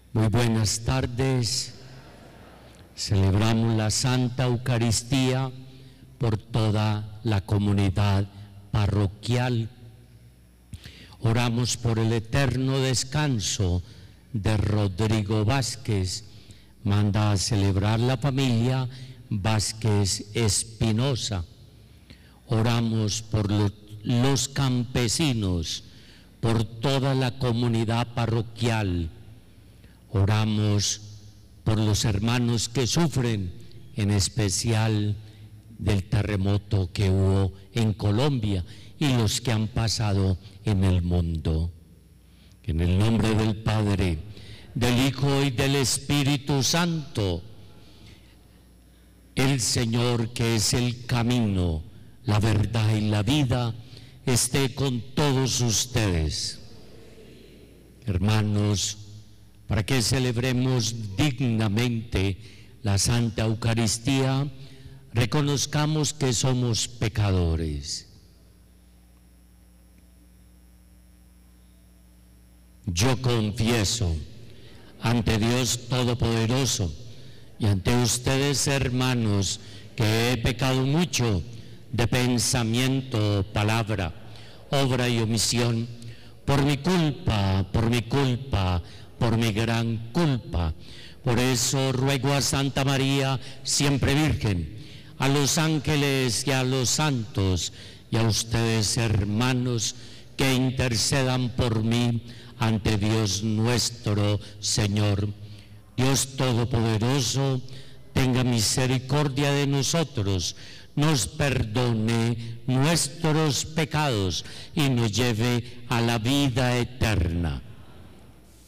Muy buenas tardes. Celebramos la Santa Eucaristía por toda la comunidad parroquial. Oramos por el eterno descanso de Rodrigo Vázquez. Manda a celebrar la familia Vázquez Espinosa. Oramos por los campesinos, por toda la comunidad parroquial. Oramos por los hermanos que sufren, en especial del terremoto que hubo en Colombia y los que han pasado en el mundo. En el nombre del Padre, del Hijo y del Espíritu Santo, el Señor, que es el camino, la verdad y la vida, esté con todos ustedes. Hermanos, para que celebremos dignamente la Santa Eucaristía, reconozcamos que somos pecadores. Yo confieso ante Dios Todopoderoso y ante ustedes, hermanos, que he pecado mucho de pensamiento, palabra, obra y omisión, por mi culpa, por mi gran culpa. Por eso ruego a Santa María, siempre Virgen, a los ángeles y a los santos, y a ustedes, hermanos, que intercedan por mí ante Dios nuestro Señor. Dios Todopoderoso, tenga misericordia de nosotros, nos perdone nuestros pecados y nos lleve a la vida eterna.